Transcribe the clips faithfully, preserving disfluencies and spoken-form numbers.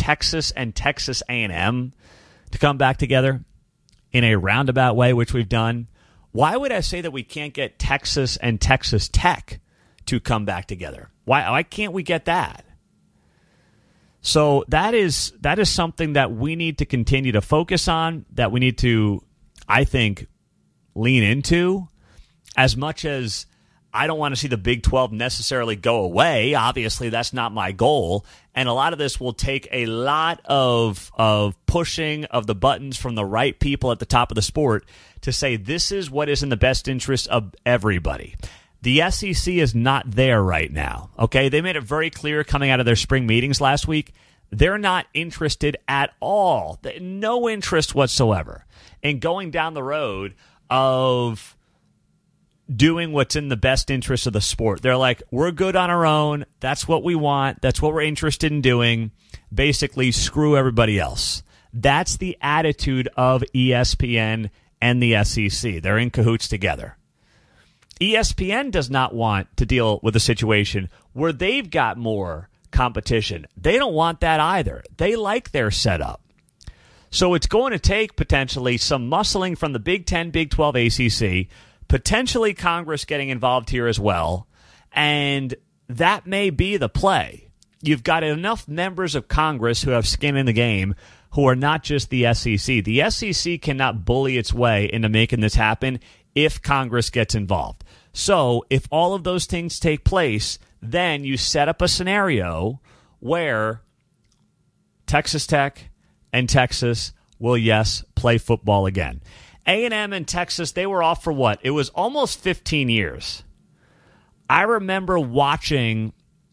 Texas and Texas A and M to come back together in a roundabout way, which we've done, why would I say that we can't get Texas and Texas Tech to come back together? Why, why can't we get that? So that is that is something that we need to continue to focus on, that we need to, I think, lean into. As much as I don't want to see the Big twelve necessarily go away, obviously that's not my goal, and a lot of this will take a lot of of pushing of the buttons from the right people at the top of the sport to say this is what is in the best interest of everybody. The S E C is not there right now, okay? They made it very clear coming out of their spring meetings last week, they're not interested at all, no interest whatsoever in going down the road of doing what's in the best interest of the sport. They're like, we're good on our own. That's what we want. That's what we're interested in doing. Basically, screw everybody else. That's the attitude of E S P N and the S E C. They're in cahoots together. E S P N does not want to deal with a situation where they've got more competition. They don't want that either. They like their setup. So it's going to take potentially some muscling from the Big Ten, Big twelve, A C C, potentially Congress getting involved here as well, and that may be the play. You've got enough members of Congress who have skin in the game who are not just the S E C. The S E C cannot bully its way into making this happen if Congress gets involved. So if all of those things take place, then you set up a scenario where Texas Tech and Texas will, yes, play football again. A and M and Texas, they were off for what? It was almost fifteen years. I remember watching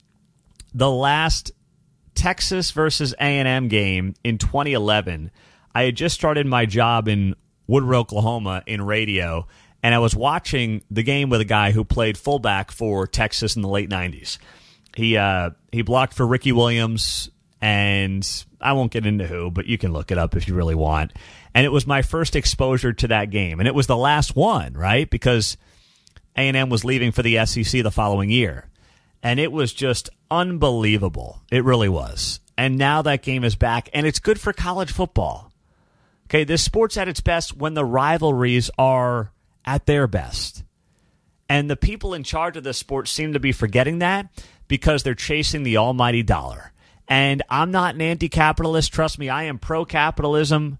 the last Texas versus A and M game in twenty eleven. I had just started my job in Woodward, Oklahoma in radio, and I was watching the game with a guy who played fullback for Texas in the late nineties. He uh, he blocked for Ricky Williams, and I won't get into who, but you can look it up if you really want. And it was my first exposure to that game. And it was the last one, right? Because A and M was leaving for the S E C the following year. And it was just unbelievable. It really was. And now that game is back, and it's good for college football. Okay, this sport's at its best when the rivalries are at their best. And the people in charge of this sport seem to be forgetting that because they're chasing the almighty dollar. And I'm not an anti-capitalist. Trust me, I am pro-capitalism.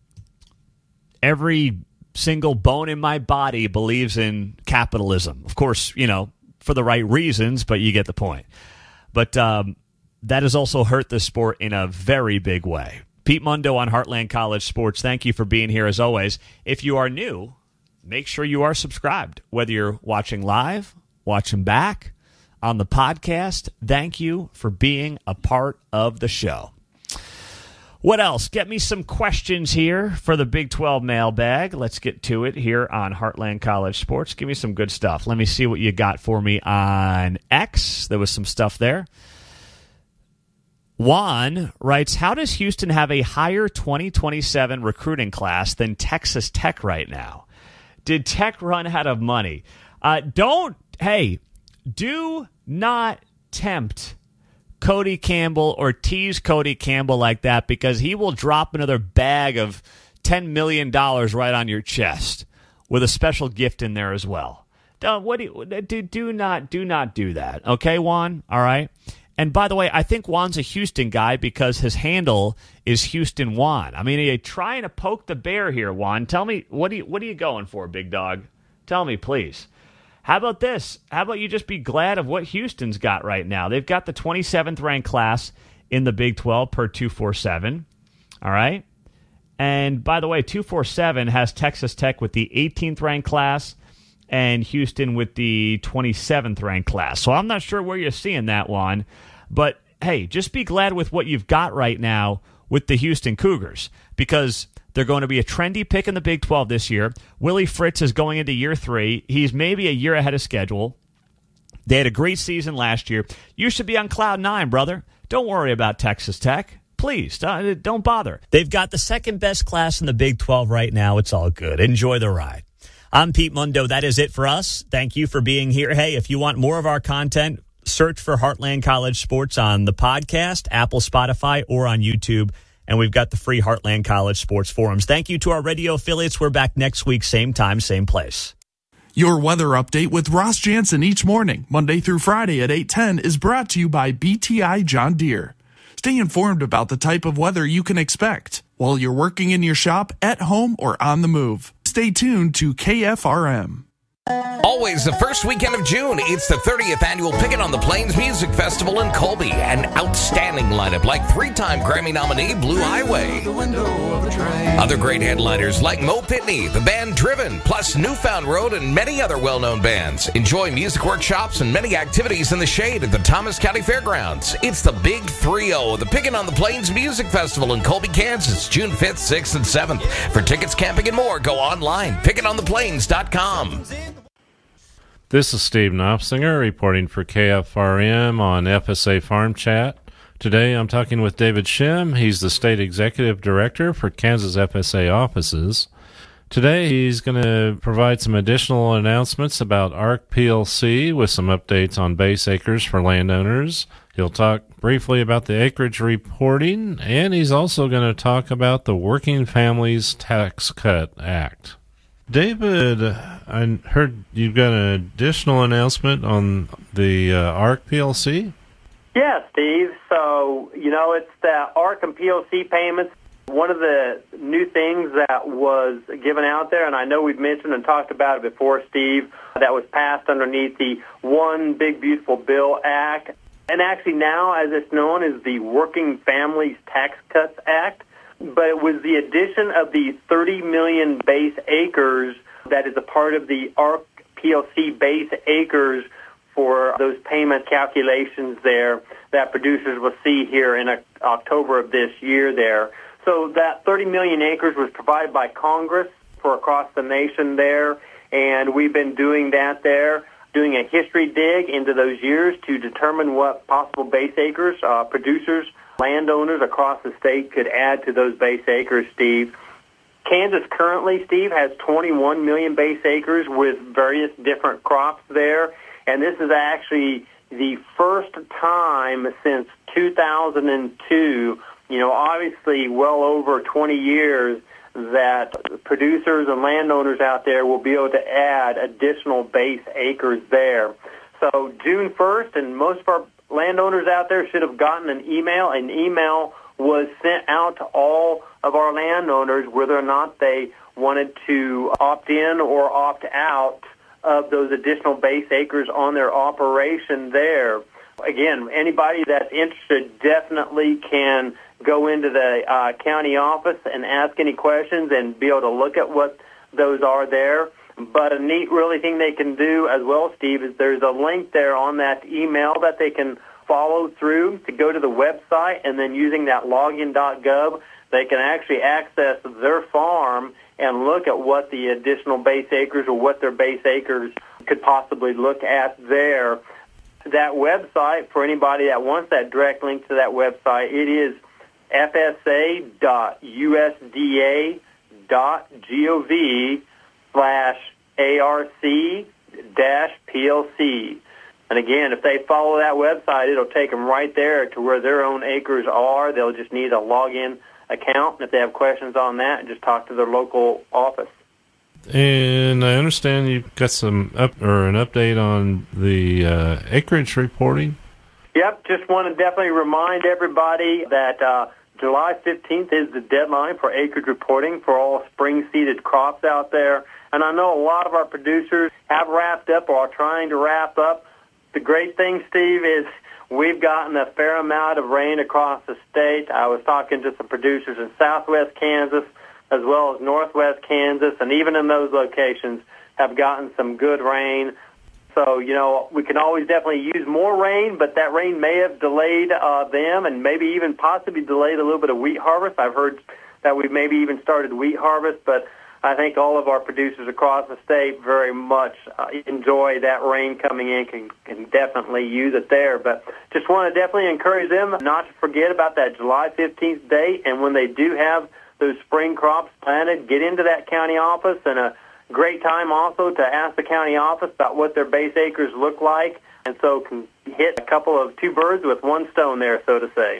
Every single bone in my body believes in capitalism. Of course, you know, for the right reasons, but you get the point. But um, that has also hurt the sport in a very big way. Pete Mundo on Heartland College Sports. Thank you for being here as always. If you are new, make sure you are subscribed. Whether you're watching live, watching back, on the podcast, thank you for being a part of the show. What else? Get me some questions here for the Big twelve mailbag. Let's get to it here on Heartland College Sports. Give me some good stuff. Let me see what you got for me on X. There was some stuff there. Juan writes, how does Houston have a higher twenty twenty-seven recruiting class than Texas Tech right now? Did Tech run out of money? Uh, don't, hey, do not tempt Cody Campbell or tease Cody Campbell like that, because he will drop another bag of ten million dollars right on your chest with a special gift in there as well. Don't, what do, you, do, do not do not do that. Okay, Juan? All right? And by the way, I think Juan's a Houston guy because his handle is Houston Juan. I mean, are you trying to poke the bear here, Juan? Tell me, what are you, what are you going for, big dog? Tell me, please. How about this? How about you just be glad of what Houston's got right now? They've got the twenty-seventh ranked class in the Big twelve per two forty-seven. All right? And by the way, two forty-seven has Texas Tech with the eighteenth ranked class and Houston with the twenty-seventh ranked class. So I'm not sure where you're seeing that one. But, hey, just be glad with what you've got right now with the Houston Cougars, because they're going to be a trendy pick in the Big twelve this year. Willie Fritz is going into year three. He's maybe a year ahead of schedule. They had a great season last year. You should be on cloud nine, brother. Don't worry about Texas Tech. Please, don't bother. They've got the second best class in the Big twelve right now. It's all good. Enjoy the ride. I'm Pete Mundo. That is it for us. Thank you for being here. Hey, if you want more of our content, Search for Heartland College Sports on the podcast, Apple, Spotify, or on YouTube. And we've got the free Heartland College Sports forums. Thank you to our radio affiliates. We're back next week, same time, same place. Your weather update with Ross Jansen each morning, Monday through Friday at eight ten, is brought to you by B T I John Deere. Stay informed about the type of weather you can expect while you're working in your shop, at home, or on the move. Stay tuned to K F R M. Always the first weekend of June, it's the thirtieth annual Pickin' on the Plains Music Festival in Colby. An outstanding lineup like three-time Grammy nominee Blue Highway. Other great headliners like Mo Pitney, the band Driven, plus Newfound Road and many other well-known bands. Enjoy music workshops and many activities in the shade at the Thomas County Fairgrounds. It's the Big three oh of the Pickin' on the Plains Music Festival in Colby, Kansas, June fifth, sixth, and seventh. For tickets, camping, and more, go online, pickin on the plains dot com. This is Steve Knopfsinger reporting for K F R M on F S A Farm Chat. Today I'm talking with David Shim. He's the State Executive Director for Kansas F S A offices. Today he's going to provide some additional announcements about A R C P L C with some updates on base acres for landowners. He'll talk briefly about the acreage reporting, and he's also going to talk about the Working Families Tax Cut Act. David, I heard you've got an additional announcement on the uh, A R C P L C? Yeah, Steve. So, you know, it's the A R C and P L C payments. One of the new things that was given out there, and I know we've mentioned and talked about it before, Steve, that was passed underneath the One Big Beautiful Bill Act. And actually now, as it's known, is the Working Families Tax Cuts Act. But it was the addition of the thirty million base acres that is a part of the A R C P L C base acres for those payment calculations there that producers will see here in October of this year there. So that thirty million acres was provided by Congress for across the nation there, and we've been doing that there, doing a history dig into those years to determine what possible base acres uh, producers landowners across the state could add to those base acres, Steve. Kansas currently, Steve, has twenty-one million base acres with various different crops there, and this is actually the first time since two thousand two, you know, obviously well over twenty years, that producers and landowners out there will be able to add additional base acres there. So June first, and most of our landowners out there should have gotten an email. An email was sent out to all of our landowners whether or not they wanted to opt in or opt out of those additional base acres on their operation there. Again, anybody that's interested definitely can go into the uh, county office and ask any questions and be able to look at what those are there. But a neat, really thing they can do as well, Steve, is there's a link there on that email that they can follow through to go to the website, and then using that login dot gov, they can actually access their farm and look at what the additional base acres or what their base acres could possibly look at there. That website, for anybody that wants that direct link to that website, it is f s a dot u s d a dot gov slash A R C dash P L C. And again, if they follow that website, it'll take them right there to where their own acres are. They'll just need a login account. And if they have questions on that, just talk to their local office. And I understand you've got some up or an update on the uh, acreage reporting. Yep, just want to definitely remind everybody that uh, July fifteenth is the deadline for acreage reporting for all spring-seeded crops out there. And I know a lot of our producers have wrapped up or are trying to wrap up. The great thing, Steve, is we've gotten a fair amount of rain across the state. I was talking to some producers in southwest Kansas as well as northwest Kansas, and even in those locations have gotten some good rain. So, you know, we can always definitely use more rain, but that rain may have delayed uh, them and maybe even possibly delayed a little bit of wheat harvest. I've heard that we've maybe even started wheat harvest, but I think all of our producers across the state very much uh, enjoy that rain coming in, can, can definitely use it there. But just want to definitely encourage them not to forget about that July fifteenth date, and when they do have those spring crops planted, get into that county office, and a great time also to ask the county office about what their base acres look like and so can hit a couple of two birds with one stone there, so to say.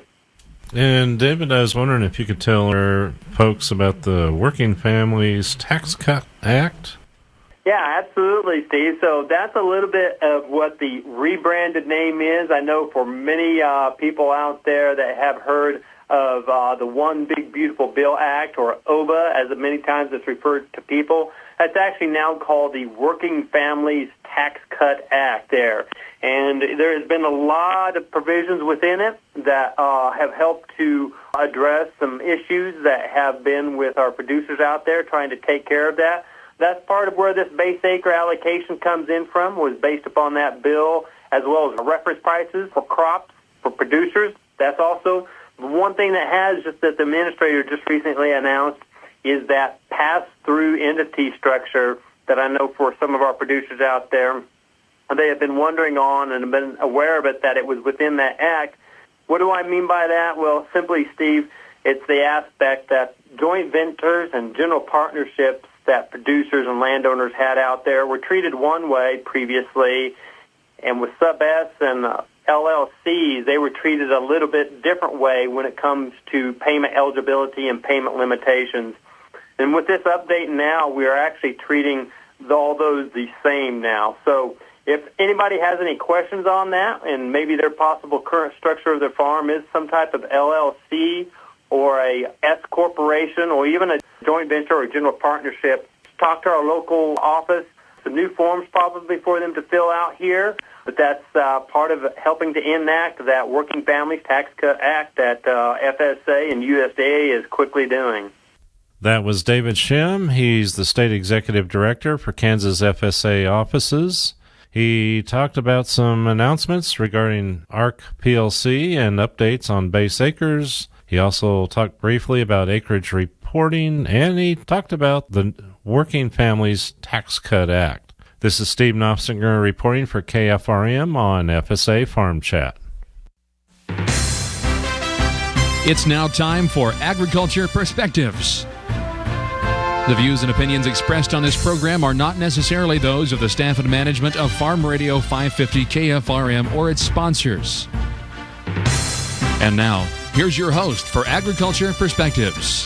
And David, I was wondering if you could tell our folks about the Working Families Tax Cut Act. Yeah, absolutely, Steve. So that's a little bit of what the rebranded name is. I know for many uh, people out there that have heard of uh, the One Big Beautiful Bill Act, or O B A, as many times it's referred to people. That's actually now called the Working Families Tax Cut Act there. And there has been a lot of provisions within it that uh, have helped to address some issues that have been with our producers out there trying to take care of that. That's part of where this base acre allocation comes in from, was based upon that bill, as well as reference prices for crops for producers. That's also one thing that has just that the administrator just recently announced is that pass-through entity structure that I know for some of our producers out there, they have been wondering on and have been aware of it, that it was within that act. What do I mean by that? Well, simply, Steve, it's the aspect that joint ventures and general partnerships that producers and landowners had out there were treated one way previously, and with Sub-S and uh, L L Cs, they were treated a little bit different way when it comes to payment eligibility and payment limitations. And with this update now, we are actually treating all those the same now. So if anybody has any questions on that, and maybe their possible current structure of their farm is some type of L L C or a S corporation or even a joint venture or general partnership, talk to our local office. Some new forms probably for them to fill out here, but that's uh, part of helping to enact that Working Families Tax Cut Act that uh, F S A and U S D A is quickly doing. That was David Shim. He's the State Executive Director for Kansas F S A offices. He talked about some announcements regarding A R C P L C and updates on base acres. He also talked briefly about acreage reporting, and he talked about the Working Families Tax Cut Act. This is Steve Knopfsinger reporting for K F R M on F S A Farm Chat. It's now time for Agriculture Perspectives. The views and opinions expressed on this program are not necessarily those of the staff and management of Farm Radio five fifty K F R M or its sponsors. And now, here's your host for Agriculture Perspectives.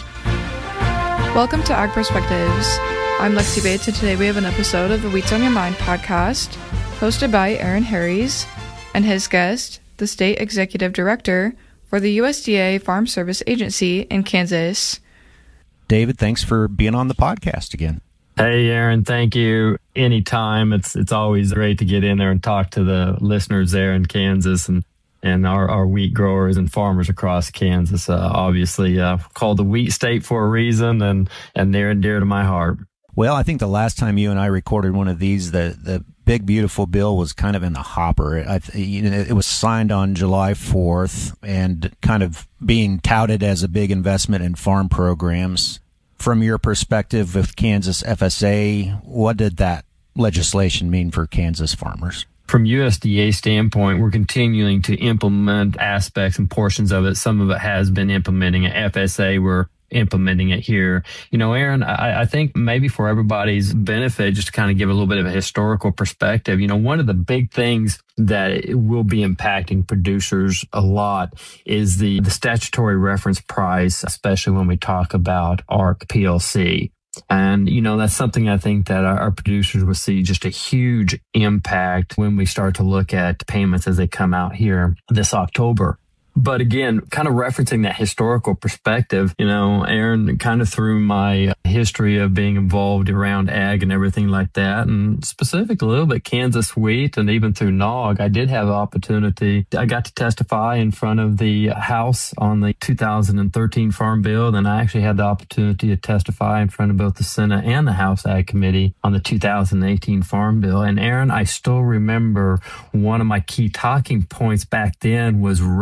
Welcome to Ag Perspectives. I'm Lexi Bates, and today we have an episode of the Wheats on Your Mind podcast, hosted by Aaron Harries and his guest, the State Executive Director for the U S D A Farm Service Agency in Kansas. David, thanks for being on the podcast again. Hey, Aaron, thank you. Anytime. It's it's always great to get in there and talk to the listeners there in Kansas and, and our, our wheat growers and farmers across Kansas. Uh, obviously, uh, called the wheat state for a reason and, and near and dear to my heart. Well, I think the last time you and I recorded one of these, the, the big, beautiful bill was kind of in the hopper. I, you know, it was signed on July fourth and kind of being touted as a big investment in farm programs. From your perspective with Kansas F S A, what did that legislation mean for Kansas farmers? From U S D A standpoint, we're continuing to implement aspects and portions of it. Some of it has been implementing at F S A. We're implementing it here. You know, Aaron, I, I think maybe for everybody's benefit, just to kind of give a little bit of a historical perspective, you know, one of the big things that it will be impacting producers a lot is the, the statutory reference price, especially when we talk about A R C P L C. And, you know, that's something I think that our, our producers will see just a huge impact when we start to look at payments as they come out here this October. But again, kind of referencing that historical perspective, you know, Aaron, kind of through my history of being involved around ag and everything like that, and specifically a little bit Kansas wheat and even through N O G, I did have an opportunity. I got to testify in front of the House on the two thousand thirteen Farm Bill, and I actually had the opportunity to testify in front of both the Senate and the House Ag Committee on the two thousand eighteen Farm Bill. And Aaron, I still remember one of my key talking points back then was raising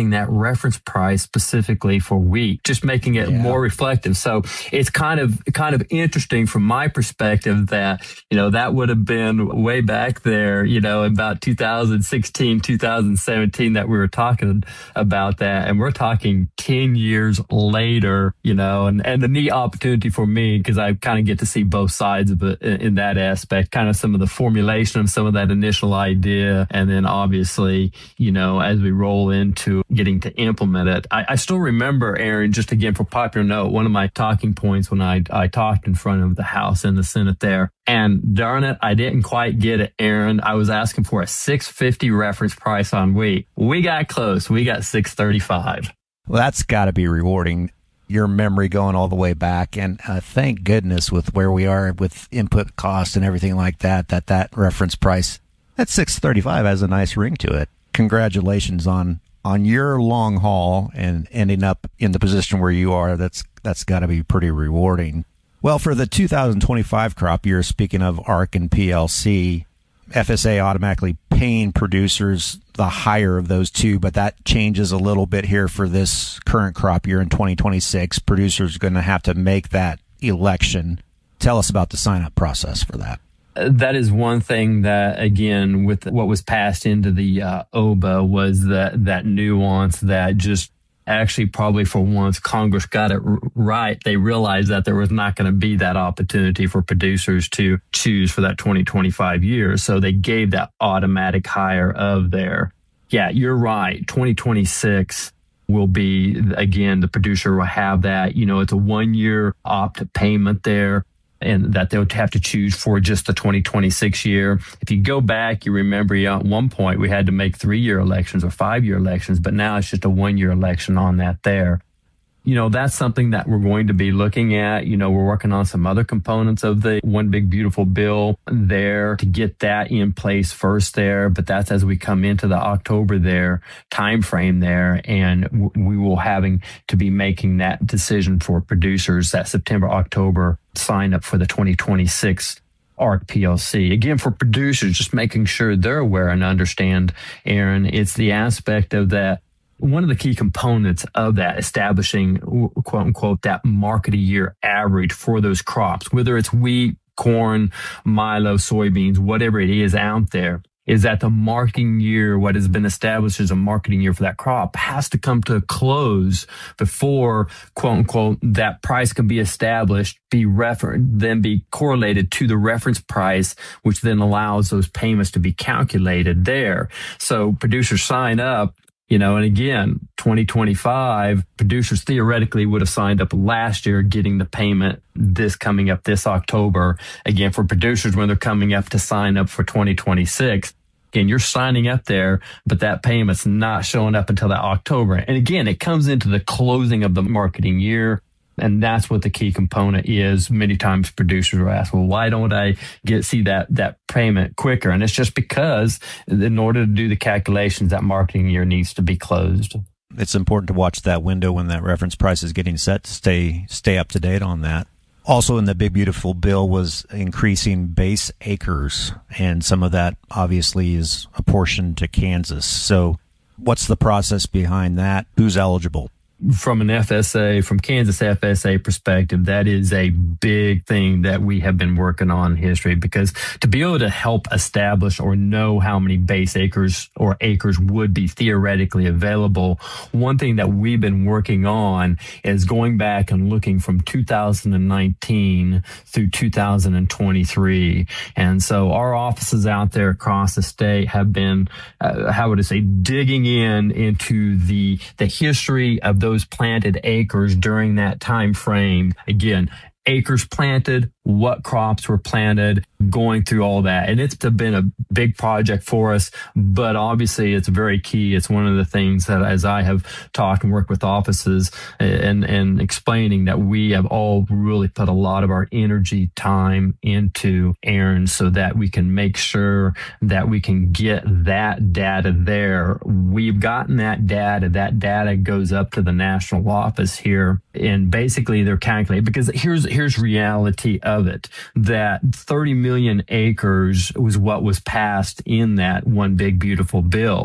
using that reference price specifically for wheat, just making it Yeah. more reflective. So it's kind of kind of interesting from my perspective that, you know, that would have been way back there, you know, about two thousand sixteen, two thousand seventeen that we were talking about that. And we're talking ten years later, you know, and, and the neat opportunity for me, because I kind of get to see both sides of it in, in that aspect, kind of some of the formulation of some of that initial idea. And then obviously, you know, as we roll into getting to implement it, I, I still remember, Aaron, just again for popular note, one of my talking points when I, I talked in front of the House and the Senate there. And darn it, I didn't quite get it, Aaron. I was asking for a six fifty reference price on wheat. We got close. We got six thirty-five. Well, that's got to be rewarding. Your memory going all the way back, and uh, thank goodness with where we are with input cost and everything like that, that that reference price, that six thirty-five has a nice ring to it. Congratulations on on your long haul and ending up in the position where you are. That's that's got to be pretty rewarding. Well, for the two thousand twenty-five crop year, speaking of A R C and P L C, F S A automatically paying producers the higher of those two, but that changes a little bit here for this current crop year in twenty twenty-six. Producers are going to have to make that election. Tell us about the sign-up process for that. That is one thing that, again, with what was passed into the uh, O B A was that, that nuance that just actually probably for once Congress got it r- right. They realized that there was not going to be that opportunity for producers to choose for that twenty twenty-five year. So they gave that automatic hire of there. Yeah, you're right. twenty twenty-six will be, again, the producer will have that. You know, it's a one year opt payment there, and that they would have to choose for just the twenty twenty-six year. If you go back, you remember yeah, at one point we had to make three-year elections or five-year elections, but now it's just a one-year election on that there. You know, that's something that we're going to be looking at. You know, we're working on some other components of the One Big Beautiful Bill there to get that in place first there. But that's as we come into the October there time frame there. And w- we will having to be making that decision for producers that September, October sign up for the twenty twenty-six A R C P L C. Again, for producers, just making sure they're aware and understand, Aaron, it's the aspect of that. One of the key components of that, establishing, quote unquote, that market a year average for those crops, whether it's wheat, corn, milo, soybeans, whatever it is out there, is that the marketing year, what has been established as a marketing year for that crop, has to come to a close before, quote unquote, that price can be established, be referenced, then be correlated to the reference price, which then allows those payments to be calculated there. So producers sign up. You know, and again, twenty twenty-five, producers theoretically would have signed up last year getting the payment this coming up this October. Again, for producers, when they're coming up to sign up for twenty twenty-six, again, you're signing up there, but that payment's not showing up until that October. And again, it comes into the closing of the marketing year. And that's what the key component is. Many times producers will ask, well, why don't I get see that that payment quicker? And it's just because in order to do the calculations, that marketing year needs to be closed. It's important to watch that window when that reference price is getting set to stay stay up to date on that. Also in the Big Beautiful Bill was increasing base acres, and some of that obviously is apportioned to Kansas. So what's the process behind that? Who's eligible? From an F S A, from Kansas F S A perspective, that is a big thing that we have been working on in history, because to be able to help establish or know how many base acres or acres would be theoretically available, one thing that we've been working on is going back and looking from two thousand nineteen through two thousand twenty-three. And so our offices out there across the state have been, uh, how would I say, digging in into the, the history of those those planted acres during that time frame. Again, acres planted, what crops were planted, going through all that. And it's been a big project for us, but obviously it's very key. It's one of the things that, as I have talked and worked with offices and, and explaining, that we have all really put a lot of our energy, time into, Aaron, so that we can make sure that we can get that data there. We've gotten that data. That data goes up to the national office here, and basically they're calculating, because here's, here's reality of it, that thirty million acres was what was passed in that One Big Beautiful Bill.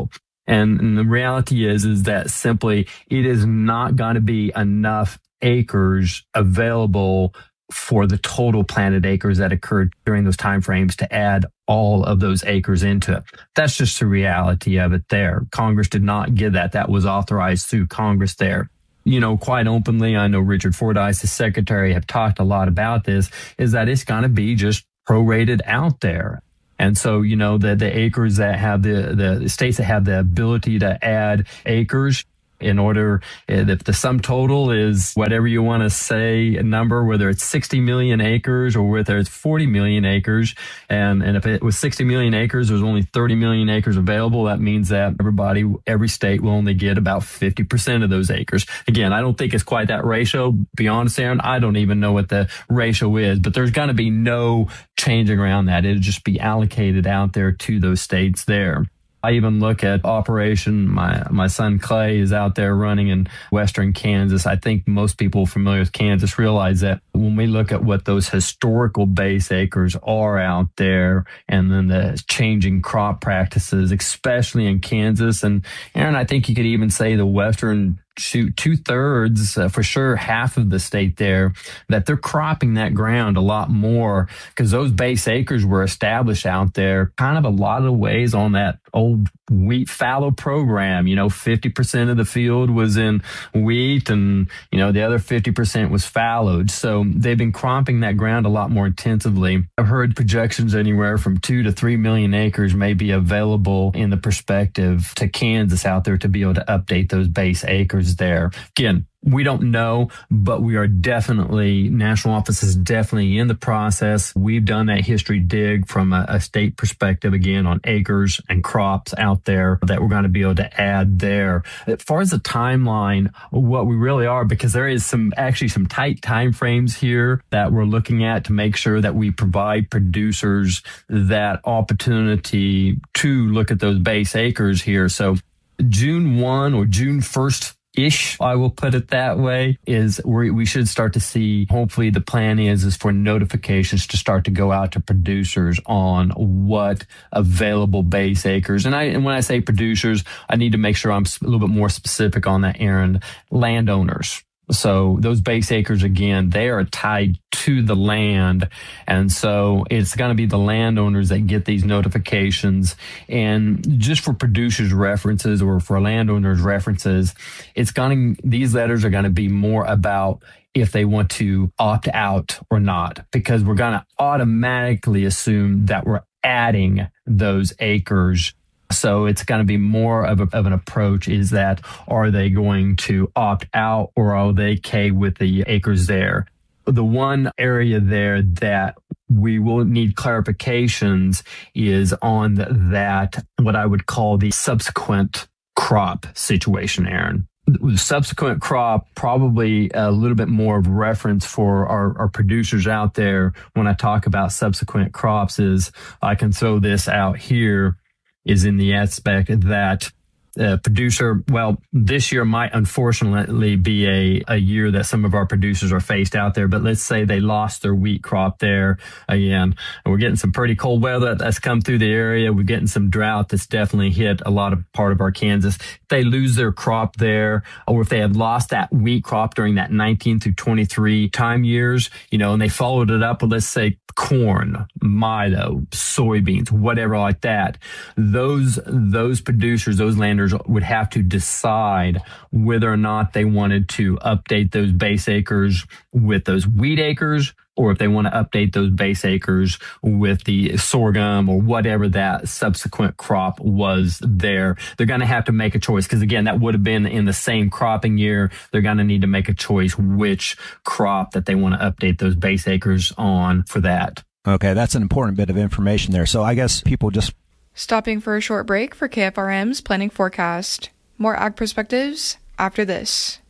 And, and the reality is, is that simply it is not going to be enough acres available for the total planted acres that occurred during those timeframes to add all of those acres into it. That's just the reality of it there. Congress did not give that. That was authorized through Congress there. You know, quite openly, I know Richard Fordyce, the secretary, have talked a lot about this, is that it's going to be just prorated out there. And so, you know, the, the acres that have the, the states that have the ability to add acres, in order, if the sum total is whatever you want to say, a number, whether it's sixty million acres or whether it's forty million acres, and, and if it was sixty million acres, there's only thirty million acres available, that means that everybody, every state will only get about fifty percent of those acres. Again, I don't think it's quite that ratio. Be honest, Aaron, I don't even know what the ratio is, but there's going to be no changing around that. It'll just be allocated out there to those states there. I even look at Operation, my my son Clay is out there running in western Kansas. I think most people familiar with Kansas realize that when we look at what those historical base acres are out there and then the changing crop practices, especially in Kansas, and Aaron, I think you could even say the western shoot two thirds, uh, for sure, half of the state there, that they're cropping that ground a lot more because those base acres were established out there kind of a lot of ways on that old wheat fallow program. You know, fifty percent of the field was in wheat and, you know, the other fifty percent was fallowed. So they've been cropping that ground a lot more intensively. I've heard projections anywhere from two to three million acres may be available in the perspective to Kansas out there to be able to update those base acres there. Again, we don't know, but we are definitely, national office is definitely in the process. We've done that history dig from a, a state perspective, again, on acres and crops out there that we're going to be able to add there. As far as the timeline, what we really are, because there is some, actually some tight time frames here that we're looking at to make sure that we provide producers that opportunity to look at those base acres here. So June first or June first ish, I will put it that way, is where we should start to see, hopefully the plan is, is for notifications to start to go out to producers on what available base acres. And I, and when I say producers, I need to make sure I'm a little bit more specific on that, Aaron. Landowners. So those base acres, again, they are tied to the land. And so it's going to be the landowners that get these notifications. And just for producers' references or for landowners' references, it's going to, these letters are going to be more about if they want to opt out or not, because we're going to automatically assume that we're adding those acres. So it's going to be more of, a, of an approach is that, are they going to opt out or are they okay with the acres there? The one area there that we will need clarifications is on that, what I would call the subsequent crop situation, Aaron. The subsequent crop, probably a little bit more of reference for our, our producers out there when I talk about subsequent crops is, I can throw this out here, is in the aspect that uh, producer, well, this year might unfortunately be a, a year that some of our producers are faced out there, but let's say they lost their wheat crop there again. And we're getting some pretty cold weather that's come through the area. We're getting some drought that's definitely hit a lot of part of our Kansas. If they lose their crop there, or if they had lost that wheat crop during that nineteen through twenty-three time years, you know, and they followed it up with, let's say, corn, milo, soybeans, whatever like that, those, those producers, those landers would have to decide whether or not they wanted to update those base acres with those wheat acres, or if they want to update those base acres with the sorghum or whatever that subsequent crop was there. They're going to have to make a choice because, again, that would have been in the same cropping year. They're going to need to make a choice which crop that they want to update those base acres on for that. Okay, that's an important bit of information there. So I guess people just... Stopping for a short break for K F R M's planning forecast. More Ag Perspectives after this.